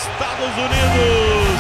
Estados Unidos.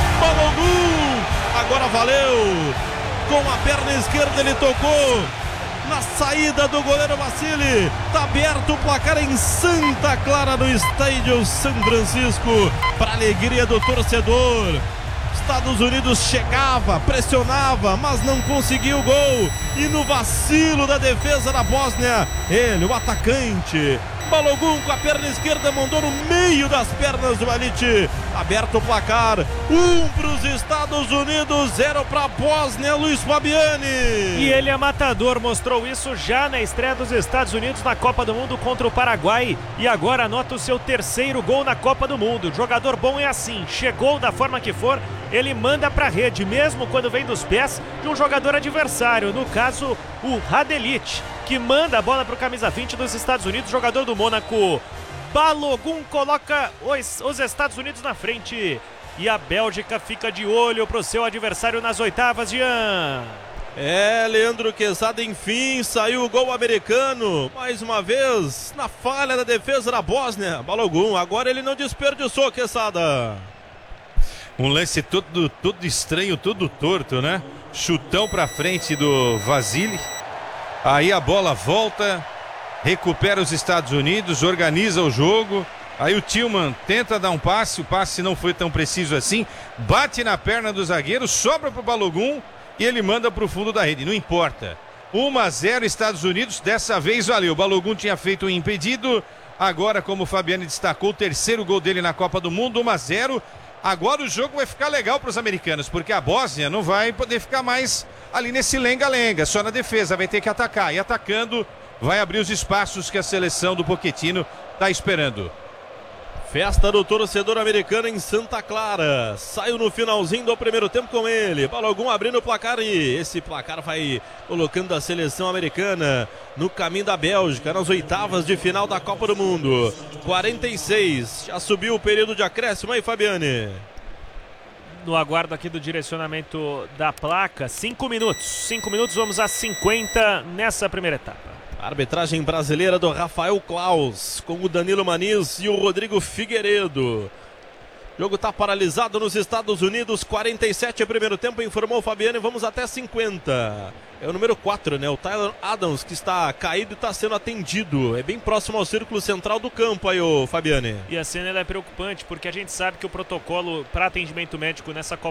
Balogun, agora valeu. Com a perna esquerda ele tocou na saída do goleiro Vassili. Tá aberto o placar em Santa Clara, no estádio São Francisco, para alegria do torcedor. Estados Unidos chegava, pressionava, mas não conseguiu o gol. E no vacilo da defesa da Bósnia, ele, o atacante, Balogun, com a perna esquerda, mandou no meio das pernas do Alit. Aberto o placar, 1 para os Estados Unidos, 0 para a Bósnia, Luiz Fabiani. E ele é matador, mostrou isso já na estreia dos Estados Unidos na Copa do Mundo contra o Paraguai. E agora anota o seu 3º gol na Copa do Mundo. Jogador bom é assim, chegou da forma que for, ele manda para a rede, mesmo quando vem dos pés de um jogador adversário. No caso, o Radelic, que manda a bola para o camisa 20 dos Estados Unidos, jogador do Mônaco. Balogun coloca os Estados Unidos na frente. E a Bélgica fica de olho para o seu adversário nas oitavas, Jean. Leandro Quesada, enfim, saiu o gol americano. Mais uma vez, na falha da defesa da Bósnia. Balogun, agora ele não desperdiçou, Quesada. Um lance todo estranho, todo torto, né? Chutão pra frente do Vassili. Aí a bola volta, recupera os Estados Unidos, organiza o jogo. Aí o Tillman tenta dar um passe, o passe não foi tão preciso assim. Bate na perna do zagueiro, sobra pro Balogun e ele manda pro fundo da rede. Não importa. 1-0 Estados Unidos, dessa vez valeu. O Balogun tinha feito um impedido. Agora, como o Fabiani destacou, o 3º gol dele na Copa do Mundo, 1-0. Agora o jogo vai ficar legal para os americanos, porque a Bósnia não vai poder ficar mais ali nesse lenga-lenga, só na defesa, vai ter que atacar. E atacando, vai abrir os espaços que a seleção do Pochettino está esperando. Festa do torcedor americano em Santa Clara. Saiu no finalzinho do primeiro tempo com ele. Balogun abrindo o placar e esse placar vai colocando a seleção americana no caminho da Bélgica, nas oitavas de final da Copa do Mundo. 46, já subiu o período de acréscimo aí, Fabiani. No aguardo aqui do direcionamento da placa, 5 minutos. 5 minutos, vamos a 50 nessa primeira etapa. Arbitragem brasileira do Rafael Claus, com o Danilo Maniz e o Rodrigo Figueiredo. O jogo está paralisado nos Estados Unidos, 47 primeiro tempo, informou o Fabiani, vamos até 50. É o número 4, né? O Tyler Adams, que está caído e está sendo atendido. É bem próximo ao círculo central do campo aí, o Fabiani. E a cena é preocupante, porque a gente sabe que o protocolo para atendimento médico nessa Copa